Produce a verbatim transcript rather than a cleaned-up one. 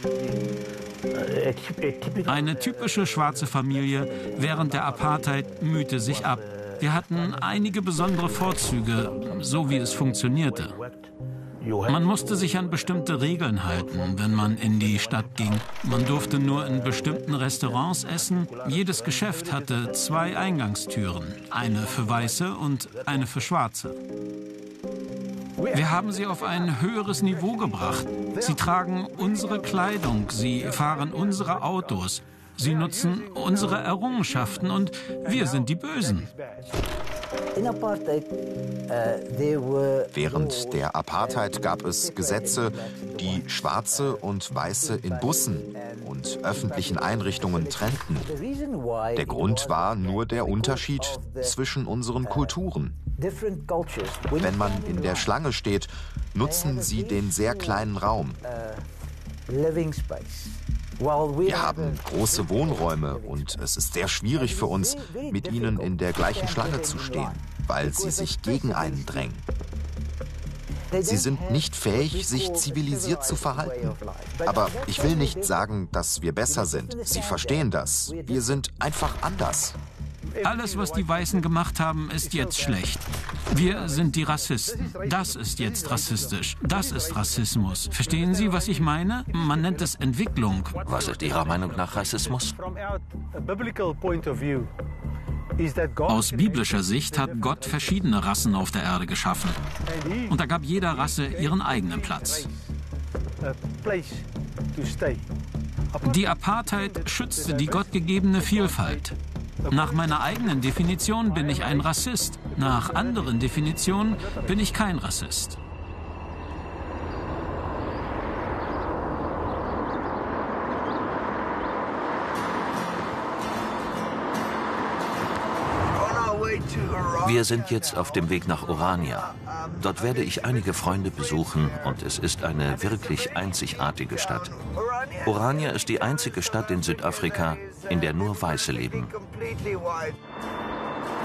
Eine typische schwarze Familie während der Apartheid mühte sich ab. Wir hatten einige besondere Vorzüge, so wie es funktionierte. Man musste sich an bestimmte Regeln halten, wenn man in die Stadt ging. Man durfte nur in bestimmten Restaurants essen. Jedes Geschäft hatte zwei Eingangstüren, eine für Weiße und eine für Schwarze. Wir haben sie auf ein höheres Niveau gebracht. Sie tragen unsere Kleidung, sie fahren unsere Autos, sie nutzen unsere Errungenschaften und wir sind die Bösen. Während der Apartheid gab es Gesetze, die Schwarze und Weiße in Bussen und öffentlichen Einrichtungen trennten. Der Grund war nur der Unterschied zwischen unseren Kulturen. Wenn man in der Schlange steht, nutzen sie den sehr kleinen Raum. Wir haben große Wohnräume und es ist sehr schwierig für uns, mit ihnen in der gleichen Schlange zu stehen, weil sie sich gegen einen drängen. Sie sind nicht fähig, sich zivilisiert zu verhalten. Aber ich will nicht sagen, dass wir besser sind. Sie verstehen das. Wir sind einfach anders. Alles, was die Weißen gemacht haben, ist jetzt schlecht. Wir sind die Rassisten. Das ist jetzt rassistisch. Das ist Rassismus. Verstehen Sie, was ich meine? Man nennt es Entwicklung. Was ist Ihrer Meinung nach Rassismus? Aus biblischer Sicht hat Gott verschiedene Rassen auf der Erde geschaffen. Und da gab jeder Rasse ihren eigenen Platz. Die Apartheid schützte die gottgegebene Vielfalt. Nach meiner eigenen Definition bin ich ein Rassist. Nach anderen Definitionen bin ich kein Rassist. Wir sind jetzt auf dem Weg nach Orania. Dort werde ich einige Freunde besuchen und es ist eine wirklich einzigartige Stadt. Orania ist die einzige Stadt in Südafrika, in der nur Weiße leben.